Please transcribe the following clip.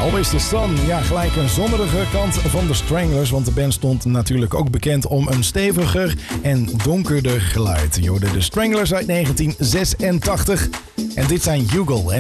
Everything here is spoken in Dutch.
Always the Sun. Ja, gelijk een zonderige kant van de Stranglers. Want de band stond natuurlijk ook bekend om een steviger en donkerder geluid. Je hoorde de Stranglers uit 1986. En dit zijn Hugel.